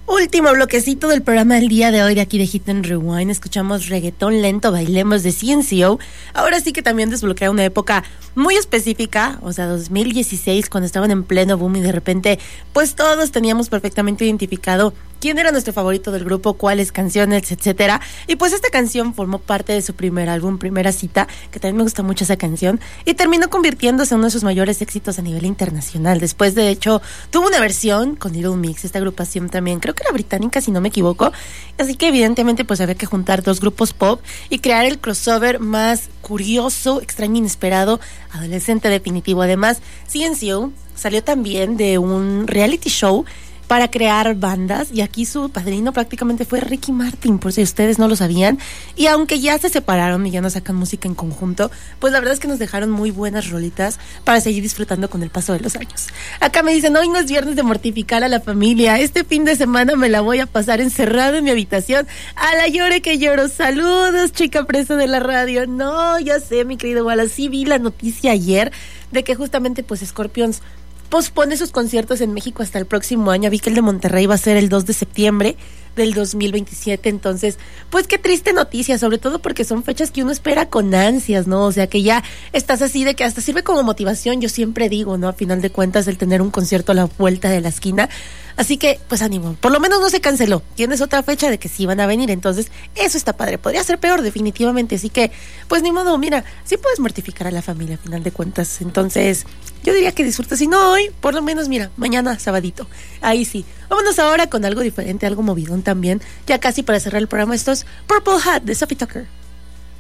Último bloquecito del programa del día de hoy de aquí de Hit and Rewind. Escuchamos reggaetón lento, bailemos de CNCO. Ahora sí que también desbloquea una época muy específica, o sea, 2016, cuando estaban en pleno boom y de repente, pues todos teníamos perfectamente identificado quién era nuestro favorito del grupo, cuáles canciones, etcétera. Y pues esta canción formó parte de su primer álbum, Primera Cita, que también me gusta mucho esa canción, y terminó convirtiéndose en uno de sus mayores éxitos a nivel internacional. Después, de hecho, tuvo una versión con Little Mix, esta agrupación también, creo que era británica, si no me equivoco. Así que evidentemente pues había que juntar dos grupos pop y crear el crossover más curioso, extraño, inesperado, adolescente definitivo. Además, CNCO salió también de un reality show para crear bandas, y aquí su padrino prácticamente fue Ricky Martin, por si ustedes no lo sabían. Y aunque ya se separaron y ya no sacan música en conjunto, pues la verdad es que nos dejaron muy buenas rolitas para seguir disfrutando con el paso de los años. Acá me dicen, hoy no es viernes de mortificar a la familia, este fin de semana me la voy a pasar encerrado en mi habitación, a la llore que lloro. Saludos, chica presa de la radio. No, ya sé, mi querido Wallace, sí vi la noticia ayer de que justamente pues Scorpions pospone sus conciertos en México hasta el próximo año. Vi que el de Monterrey va a ser el 2 de septiembre del 2027, entonces, pues qué triste noticia, sobre todo porque son fechas que uno espera con ansias, ¿no? O sea, que ya estás así de que hasta sirve como motivación, yo siempre digo, ¿no? A final de cuentas, el tener un concierto a la vuelta de la esquina. Así que, pues ánimo, por lo menos no se canceló. Tienes otra fecha de que sí van a venir, entonces eso está padre. Podría ser peor, definitivamente, así que, pues ni modo, mira, sí puedes mortificar a la familia a final de cuentas. Entonces, yo diría que disfruta, si no hoy, por lo menos, mira, mañana, sabadito. Ahí sí. Vámonos ahora con algo diferente, algo movidón también. Ya casi para cerrar el programa, esto es Purple Hat de Sophie Tucker.